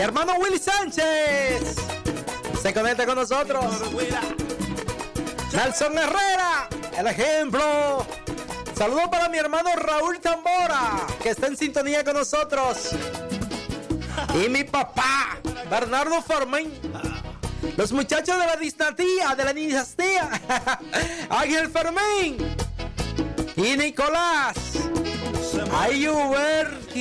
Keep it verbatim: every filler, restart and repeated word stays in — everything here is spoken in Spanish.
Mi hermano Willy Sánchez se conecta con nosotros. Nelson Herrera, el ejemplo. Saludos para mi hermano Raúl Tambora, que está en sintonía con nosotros. Y mi papá, Bernardo Fermín. Los muchachos de la dinastía, de la dinastía. Ángel Fermín y Nicolás. Ayuber.